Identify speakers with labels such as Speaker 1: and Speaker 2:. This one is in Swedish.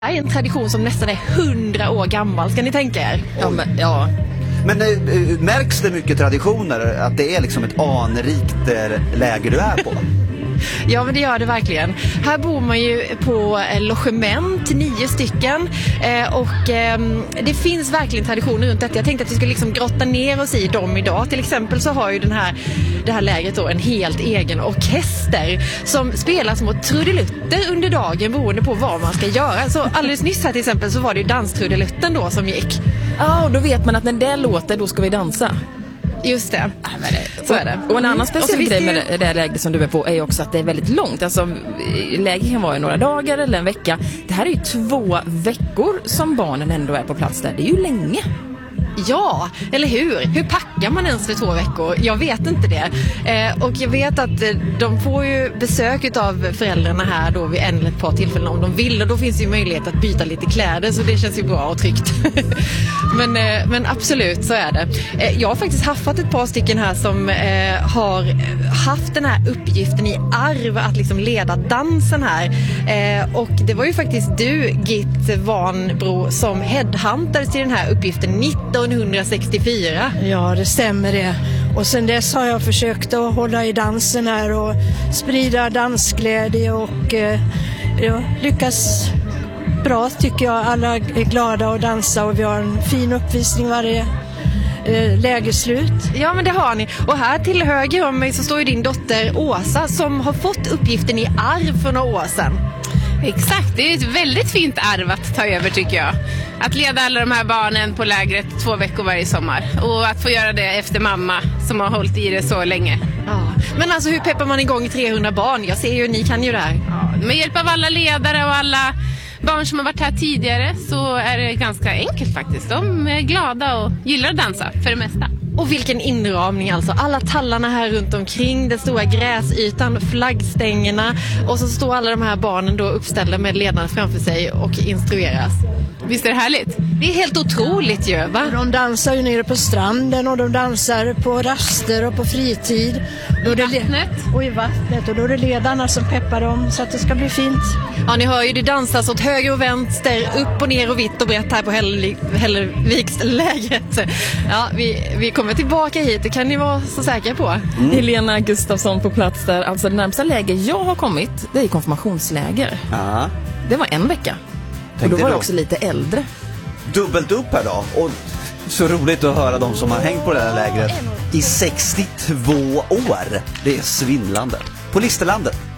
Speaker 1: Det är en tradition som nästan är 100 år gammal, ska ni tänka er?
Speaker 2: Ja.
Speaker 3: Men märks det mycket traditioner, att det är liksom ett anrikt läger du är på?
Speaker 1: Ja, men det gör det verkligen. Här bor man ju på logement, 9 stycken. Och det finns verkligen traditioner runt detta. Jag tänkte att vi skulle liksom grotta ner oss i dem idag. Till exempel så har ju det här lägret då en helt egen orkester som spelar små trudelutter under dagen beroende på vad man ska göra. Så alldeles nyss här till exempel så var det ju danstrudelutten då som gick.
Speaker 2: Ja, och då vet man att när det låter, då ska vi dansa.
Speaker 1: Just det. Så är det.
Speaker 2: Och en annan speciell grej med det läget som du är på är också att det är väldigt långt. Alltså, läget kan vara några dagar eller en vecka. Det här är ju 2 veckor som barnen ändå är på plats där. Det är ju länge.
Speaker 1: Ja, eller hur? Hur packar man ens för 2 veckor? Jag vet inte det. Och jag vet att de får ju besök av föräldrarna här då vid en eller ett par tillfällen om de vill. Och då finns ju möjlighet att byta lite kläder, så det känns ju bra och tryggt. men absolut, så är det. Jag har faktiskt haffat ett par stycken här som har haft den här uppgiften i arv att liksom leda dansen här. Och det var ju faktiskt du, Git Vanbro, som headhuntades till den här uppgiften 1964.
Speaker 4: Ja, det stämmer det. Och sen dess har jag försökt att hålla i dansen här och sprida dansglädje och lyckas bra tycker jag. Alla är glada att dansa och vi har en fin uppvisning varje lägerslut.
Speaker 1: Ja, men det har ni. Och här till höger om mig så står ju din dotter Åsa som har fått uppgiften i arv för några år sedan.
Speaker 5: Exakt, det är ett väldigt fint arv att ta över tycker jag. Att leda alla de här barnen på lägret 2 veckor varje sommar. Och att få göra det efter mamma som har hållit i det så länge.
Speaker 1: Ja. Men alltså hur peppar man igång 300 barn? Jag ser ju, ni kan ju det här.
Speaker 5: Ja, med hjälp av alla ledare och alla barn som har varit här tidigare så är det ganska enkelt faktiskt. De är glada och gillar att dansa för det mesta.
Speaker 1: Och vilken inramning alltså. Alla tallarna här runt omkring, den stora gräsytan, flaggstängerna. Och så står alla de här barnen då uppställda med ledarna framför sig och instrueras.
Speaker 5: Visst är det härligt?
Speaker 1: Det är helt otroligt ju, va?
Speaker 4: De dansar ju nere på stranden och de dansar på raster och på fritid.
Speaker 5: I vattnet.
Speaker 4: Och i vattnet. Och då är det ledarna som peppar dem så att det ska bli fint.
Speaker 1: Ja, ni hör ju, det dansas åt höger och vänster, upp och ner och vitt och brett här på Hällevikslägret. Ja, vi kommer tillbaka hit, det kan ni vara så säkra på.
Speaker 2: Helena Gustafsson på plats där. Alltså det närmsta läger jag har kommit, det är konfirmationsläger.
Speaker 3: Ja.
Speaker 2: Det var 1 vecka. Och då var det också lite äldre.
Speaker 3: Dubbelt upp här då. Och så roligt att höra de som har hängt på det här lägret i 62 år. Det är svindlande. På Listerlandet.